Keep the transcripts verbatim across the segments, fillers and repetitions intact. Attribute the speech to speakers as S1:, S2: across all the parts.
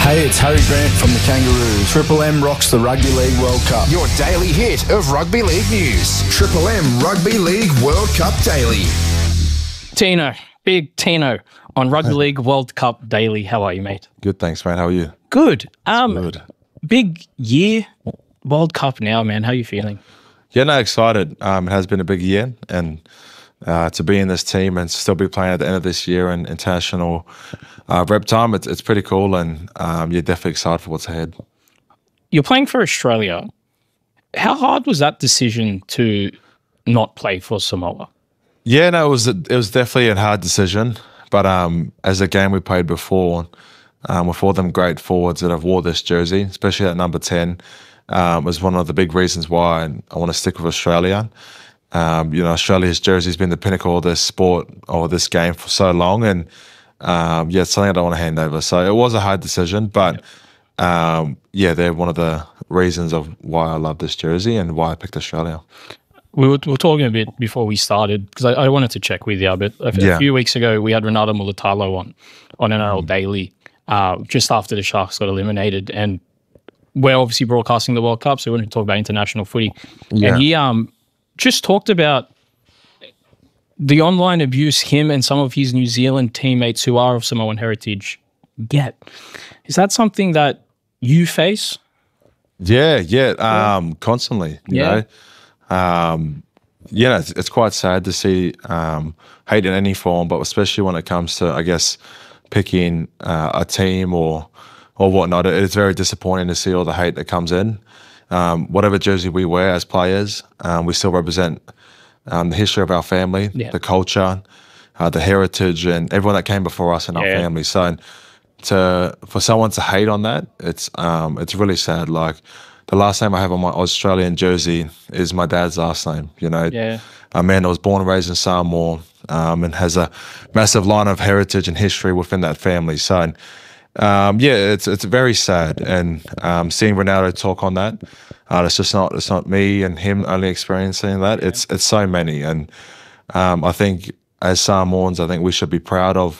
S1: Hey, it's Harry Grant from the Kangaroos. Triple M rocks the Rugby League World Cup.
S2: Your daily hit of rugby league news. Triple M Rugby League World Cup Daily.
S3: Tino, big Tino on Rugby League World Cup Daily. How are you, mate?
S4: Good, thanks, mate. How are you?
S3: Good. Um,
S4: Good.
S3: Big year, World Cup now, man. How are you feeling?
S4: Yeah, no, excited. Um, it has been a big year, and uh, to be in this team and still be playing at the end of this year in international uh, rep time, it's, it's pretty cool, and um, you're definitely excited for what's ahead.
S3: You're playing for Australia. How hard was that decision to not play for Samoa?
S4: Yeah, no, it was it was definitely a hard decision, but um, as a game we played before, um, with all them great forwards that have wore this jersey, especially at number ten, um, was one of the big reasons why I want to stick with Australia. Um, you know, Australia's jersey has been the pinnacle of this sport or this game for so long, and um, yeah, it's something I don't want to hand over. So it was a hard decision, but um, yeah, they're one of the reasons of why I love this jersey and why I picked Australia.
S3: We were, we were talking a bit before we started because I, I wanted to check with you, but a,
S4: Yeah.
S3: a few weeks ago we had Renato Mulatalo on on N R L Daily uh, just after the Sharks got eliminated, and we're obviously broadcasting the World Cup, so we wanted to talk about international footy.
S4: Yeah.
S3: And he um just talked about the online abuse him and some of his New Zealand teammates who are of Samoan heritage get. Is that something that you face?
S4: Yeah, yeah, um, constantly. You
S3: Yeah.
S4: know, um, yeah, it's, it's quite sad to see um, hate in any form, but especially when it comes to, I guess, picking uh, a team or or whatnot. It, it's very disappointing to see all the hate that comes in. Um, whatever jersey we wear as players, um, we still represent um, the history of our family,
S3: Yeah.
S4: the culture, uh, the heritage, and everyone that came before us in our
S3: Yeah.
S4: family. So to for someone to hate on that, it's um, it's really sad. Like the last name I have on my Australian jersey is my dad's last name. You know,
S3: Yeah.
S4: a man that was born and raised in Samoa um, and has a massive line of heritage and history within that family. So. Um, yeah, it's it's very sad, and um, seeing Ronaldo talk on that, uh, it's just not it's not me and him only experiencing that. It's it's so many, and um, I think as Samoans, I think we should be proud of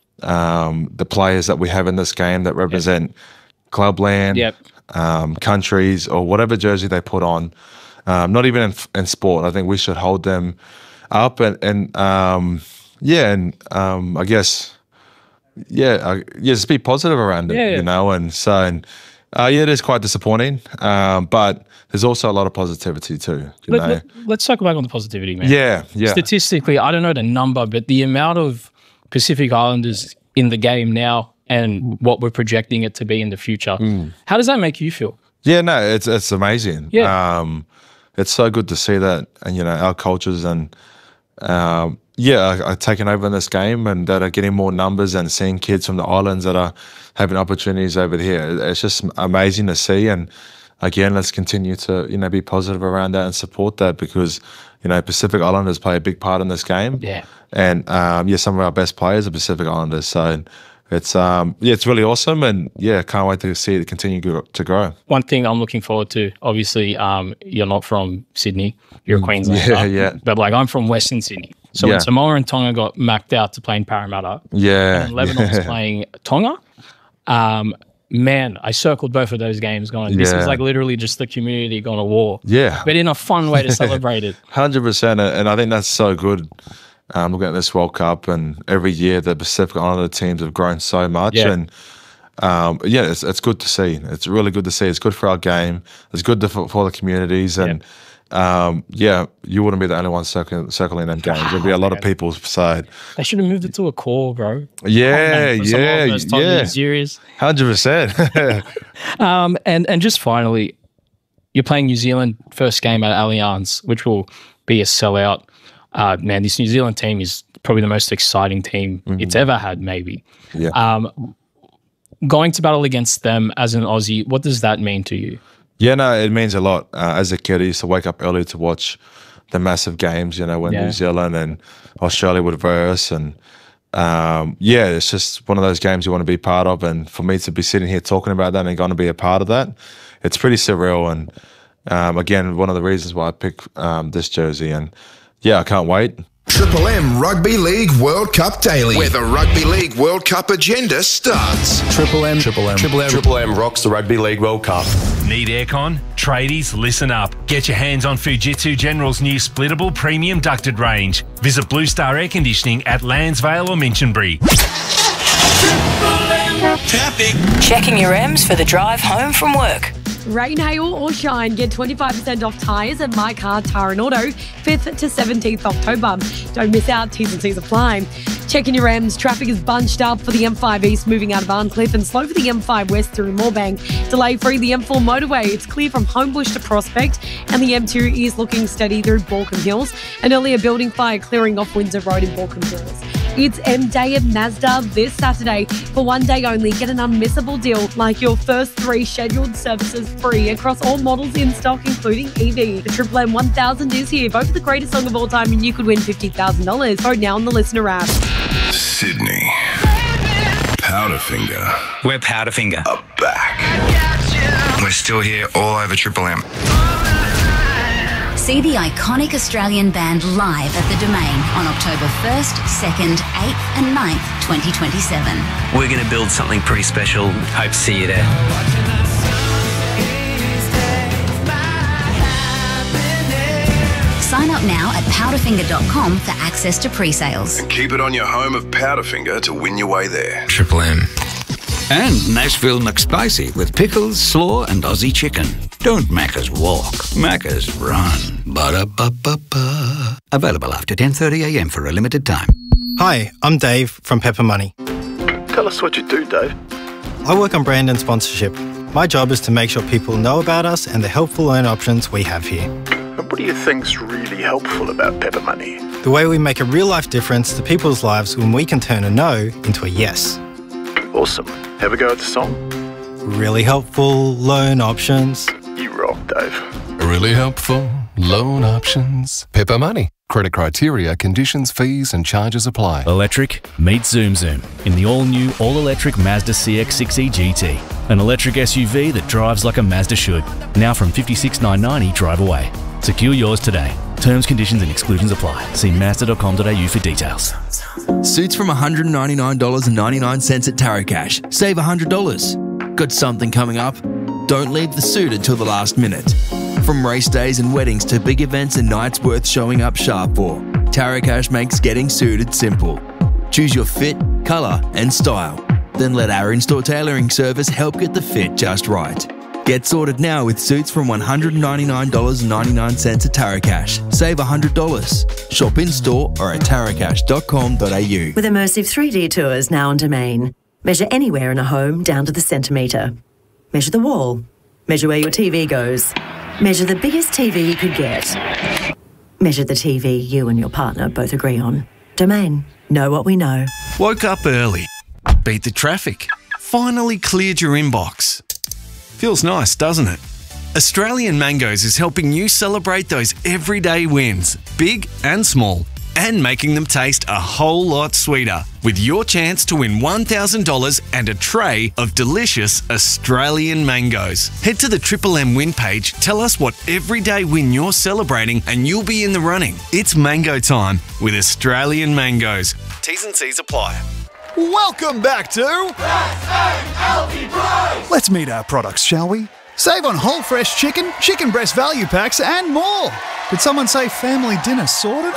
S4: um, the players that we have in this game that represent clubland,
S3: Yep.
S4: um, countries, or whatever jersey they put on. Um, not even in, in sport, I think we should hold them up, and and um, yeah, and um, I guess. Yeah, uh, yeah, just be positive around it,
S3: Yeah, yeah.
S4: you know, and so, and, uh, yeah, it is quite disappointing, um, but there's also a lot of positivity too, you
S3: Let,
S4: know.
S3: let, let's talk back on the positivity, man.
S4: yeah, yeah,
S3: Statistically, I don't know the number, but the amount of Pacific Islanders in the game now and what we're projecting it to be in the future,
S4: Mm.
S3: how does that make you feel?
S4: yeah, no, it's it's amazing.
S3: Yeah.
S4: Um, it's so good to see that, and you know, our cultures and um, yeah, are, are taking over in this game, and that are getting more numbers, and seeing kids from the islands that are having opportunities over here. It's just amazing to see, and again, let's continue to you know be positive around that and support that, because you know Pacific Islanders play a big part in this game.
S3: Yeah.
S4: and um, yeah, some of our best players are Pacific Islanders, so it's um, yeah, it's really awesome, and yeah, can't wait to see it continue go- to grow.
S3: One thing I'm looking forward to, obviously, um, you're not from Sydney, you're a Queenslander.
S4: yeah, yeah.
S3: But like I'm from Western Sydney. So
S4: Yeah.
S3: when Samoa and Tonga got macked out to play in Parramatta,
S4: Yeah,
S3: and Lebanon was playing Tonga, um, man, I circled both of those games going, this
S4: Yeah.
S3: is like literally just the community going to war.
S4: yeah,
S3: But in a fun way to celebrate it.
S4: hundred percent, and I think that's so good. Um, looking at this World Cup, and every year the Pacific Islander teams have grown so much,
S3: Yeah.
S4: and um, yeah, it's it's good to see. It's really good to see. It's good for our game. It's good to, for, for the communities, and um, yeah, you wouldn't be the only one circling, circling them games. There'd be a lot of people. So
S3: They should have moved it to a core, bro.
S4: yeah,
S3: For Samoa
S4: yeah,
S3: versus Tonga
S4: yeah,
S3: series.
S4: hundred percent.
S3: Um, and and just finally, you're playing New Zealand first game at Allianz, which will be a sellout. Uh, man, this New Zealand team is probably the most exciting team it's ever had, maybe.
S4: Yeah.
S3: Um, going to battle against them as an Aussie, what does that mean to you?
S4: Yeah, no, it means a lot. Uh, as a kid, I used to wake up early to watch the massive games, you know, when
S3: Yeah.
S4: New Zealand and Australia would verse. And um, yeah, it's just one of those games you want to be part of. And for me to be sitting here talking about that and going to be a part of that, it's pretty surreal. And um, again, one of the reasons why I picked um, this jersey. And yeah, I can't wait.
S2: Triple M Rugby League World Cup Daily, where the Rugby League World Cup agenda starts.
S1: Triple M. Triple M.
S5: Triple M.
S6: Triple M rocks the Rugby League World Cup.
S7: Need aircon? Tradies, listen up. Get your hands on Fujitsu General's new splittable premium ducted range. Visit Blue Star Air Conditioning at Landsvale or Minchinbury.
S8: Traffic. Checking your M's for the drive home from work.
S9: Rain, hail or shine, get twenty-five percent off tyres at My Car Tyre and Auto, fifth to seventeenth October. Don't miss out, T's and C's apply. Checking your M's, traffic is bunched up for the M five East moving out of Arncliffe and slow for the M five West through Moorebank. Delay free the M four motorway, it's clear from Homebush to Prospect, and the M two is looking steady through Balcombe Hills. An earlier building fire clearing off Windsor Road in Balcombe Hills. It's M Day at Mazda this Saturday. For one day only, get an unmissable deal like your first three scheduled services free across all models in stock, including E V. The Triple M one thousand is here. Vote for the greatest song of all time and you could win fifty thousand dollars. Vote now on the listener app.
S10: Sydney. Powderfinger.
S11: We're Powderfinger.
S10: Are back. We're still here all over Triple M.
S12: See the iconic Australian band live at the Domain on October first, second, eighth and ninth, twenty twenty-seven.
S11: We're going to build something pretty special. Hope to see you there.
S12: Sign up now at powderfinger dot com for access to pre-sales.
S10: And keep it on your home of Powderfinger to win your way there.
S5: Triple M.
S13: And Nashville McSpicy with pickles, slaw and Aussie chicken. Don't Macca's walk, Macca's run. Ba-da-ba-ba-ba. Available after ten thirty a m for a limited time.
S14: Hi, I'm Dave from Pepper Money.
S15: Tell us what you do, Dave.
S14: I work on brand and sponsorship. My job is to make sure people know about us and the helpful loan options we have here.
S15: And what do you think's really helpful about Pepper Money?
S14: The way we make a real-life difference to people's lives when we can turn a no into a yes.
S15: Awesome. Have a go at the song.
S14: Really helpful loan options.
S15: You rock, Dave.
S16: Really helpful loan options. Pepper Money. Credit criteria, conditions, fees and charges apply.
S17: Electric, meet Zoom Zoom in the all-new, all-electric Mazda C X six E G T. An electric S U V that drives like a Mazda should. Now from fifty-six thousand nine hundred ninety drive away. Secure yours today. Terms, conditions and exclusions apply. See mazda dot com dot a u for details.
S18: Suits from one hundred ninety-nine dollars and ninety-nine cents at Tarot Cash. Save one hundred dollars. Got something coming up? Don't leave the suit until the last minute. From race days and weddings to big events and nights worth showing up sharp for, Tarot Cash makes getting suited simple. Choose your fit, colour and style. Then let our in-store tailoring service help get the fit just right. Get sorted now with suits from one hundred ninety-nine dollars and ninety-nine cents at Tarot Cash. Save one hundred dollars. Shop in-store or at tarot cash dot com dot a u.
S19: With immersive three D tours now on Domain. Measure anywhere in a home down to the centimetre. Measure the wall. Measure where your T V goes. Measure the biggest T V you could get. Measure the T V you and your partner both agree on. Domain. Know what we know.
S20: Woke up early. Beat the traffic. Finally cleared your inbox. Feels nice, doesn't it? Australian Mangoes is helping you celebrate those everyday wins, big and small, and making them taste a whole lot sweeter with your chance to win one thousand dollars and a tray of delicious Australian mangoes. Head to the Triple M win page, tell us what everyday win you're celebrating and you'll be in the running. It's mango time with Australian Mangoes. T's and C's apply.
S21: Welcome back to Let's meet our products, shall we? Save on whole fresh chicken, chicken breast value packs and more. Did someone say family dinner sorted?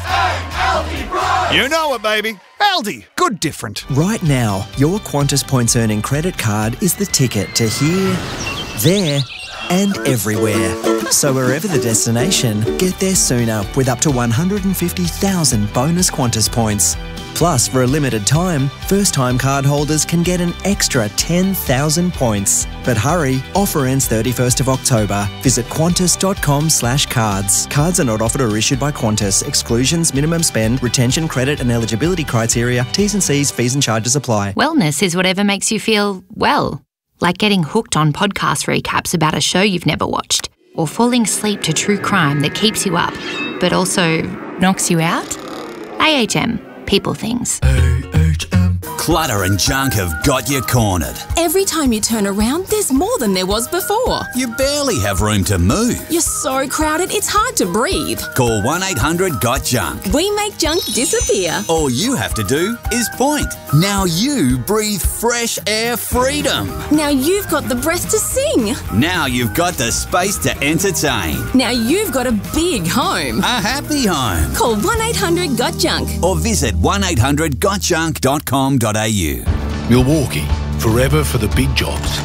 S21: You know it, baby. Aldi, good different.
S22: Right now, your Qantas Points Earning credit card is the ticket to here, there and everywhere. So wherever the destination, get there sooner with up to one hundred fifty thousand bonus Qantas points. Plus, for a limited time, first-time cardholders can get an extra ten thousand points. But hurry, offer ends thirty-first of October. Visit qantas dot com slash cards. Cards are not offered or issued by Qantas. Exclusions, minimum spend, retention, credit and eligibility criteria, T's and C's, fees and charges apply.
S23: Wellness is whatever makes you feel well. Like getting hooked on podcast recaps about a show you've never watched. Or falling asleep to true crime that keeps you up, but also knocks you out. A H M. People things.
S24: A H M
S3: Clutter and junk have got you cornered.
S4: Every time you turn around, there's more than there was before.
S3: You barely have room to move.
S4: You're so crowded, it's hard to breathe.
S3: Call one eight hundred got junk.
S4: We make junk disappear.
S3: All you have to do is point. Now you breathe fresh air freedom.
S4: Now you've got the breath to sing.
S3: Now you've got the space to entertain.
S4: Now you've got a big home.
S3: A happy home.
S4: Call one eight hundred got junk.
S3: Or visit one eight hundred got junk dot com dot a u.
S5: Milwaukee, forever for the big jobs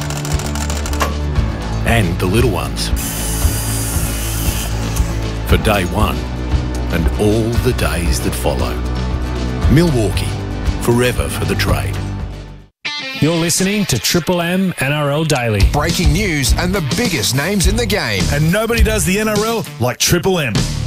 S5: and the little ones. For day one and all the days that follow. Milwaukee, forever for the trade.
S24: You're listening to Triple M N R L Daily.
S2: Breaking news and the biggest names in the game.
S25: And nobody does the N R L like Triple M.